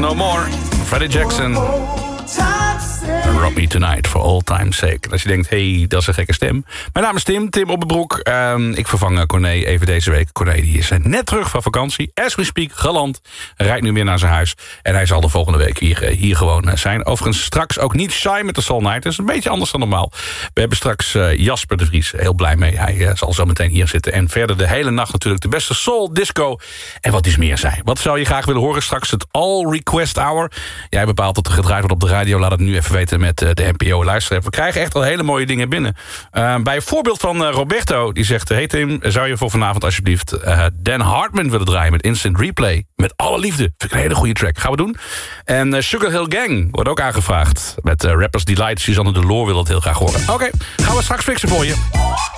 No More. Freddie Jackson. Rob Me Tonight, for all time's sake. En als je denkt, hey, dat is een gekke stem. Mijn naam is Tim Oppenbroek. Ik vervang Corné even deze week. Corné die is net terug van vakantie. As we speak, geland. Rijdt nu weer naar zijn huis. En hij zal de volgende week hier gewoon zijn. Overigens straks ook niet Shy met de Soul Night. Dat is een beetje anders dan normaal. We hebben straks Jasper de Vries. Heel blij mee. Hij zal zo meteen hier zitten. En verder de hele nacht natuurlijk de beste soul, disco en wat is meer zijn. Wat zou je graag willen horen? Straks het All Request Hour. Jij bepaalt dat er gedraaid wordt op de radio. Laat het nu even weten met de NPO-luisteraar. We krijgen echt al hele mooie dingen binnen. Bij een voorbeeld van Roberto, die zegt... Hey Tim, zou je voor vanavond alsjeblieft Dan Hartman willen draaien met Instant Replay? Met alle liefde. Vind ik een hele goede track. Gaan we doen. En Sugar Hill Gang wordt ook aangevraagd. Met Rappers Delight. Suzanne de Loor wil dat heel graag horen. Oké, gaan we straks fixen voor je.